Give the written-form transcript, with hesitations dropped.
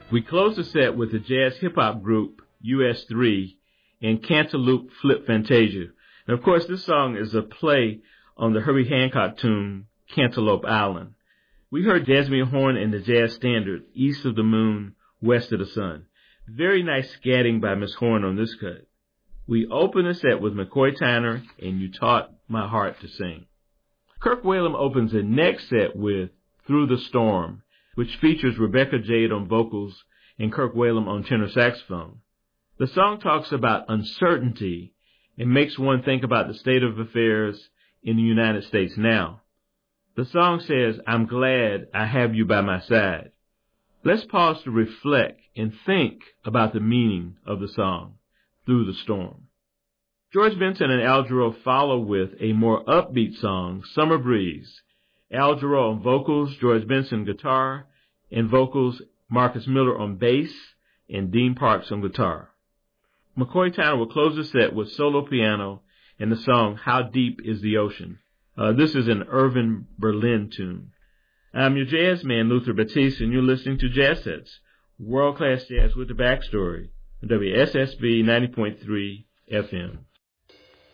We close the set with the jazz hip-hop group US3 and Cantaloupe Flip Fantasia. And of course, this song is a play on the Herbie Hancock tune, Cantaloupe Island. We heard Jasmine Horn and the jazz standard, East of the Moon, West of the Sun. Very nice scatting by Miss Horn on this cut. We open the set with McCoy Tyner and You Taught My Heart to Sing. Kirk Whalum opens the next set with Through the Storm, which features Rebecca Jade on vocals and Kirk Whalum on tenor saxophone. The song talks about uncertainty and makes one think about the state of affairs in the United States now. The song says, I'm glad I have you by my side. Let's pause to reflect and think about the meaning of the song, Through the Storm. George Benson and Al Jarreau follow with a more upbeat song, Summer Breeze. Al Jarreau on vocals, George Benson guitar, and vocals Marcus Miller on bass, and Dean Parks on guitar. McCoy Tyner will close the set with solo piano and the song How Deep is the Ocean. This is an Irving Berlin tune. I'm your jazz man, Luther Batiste, and you're listening to Jazz Sets, world-class jazz with the backstory, WSSB 90.3 FM.